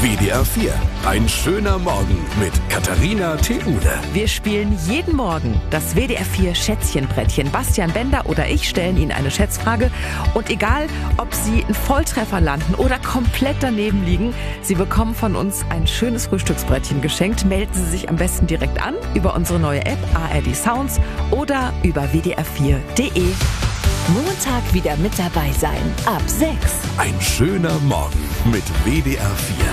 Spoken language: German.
WDR 4. Ein schöner Morgen mit Katharina Theule. Wir spielen jeden Morgen das WDR 4 Schätzchenbrettchen. Bastian Bender oder ich stellen Ihnen eine Schätzfrage. Und egal, ob Sie einen Volltreffer landen oder komplett daneben liegen, Sie bekommen von uns ein schönes Frühstücksbrettchen geschenkt. Melden Sie sich am besten direkt an über unsere neue App ARD Sounds oder über wdr4.de. Montag wieder mit dabei sein. Ab 6. Ein schöner Morgen mit WDR 4.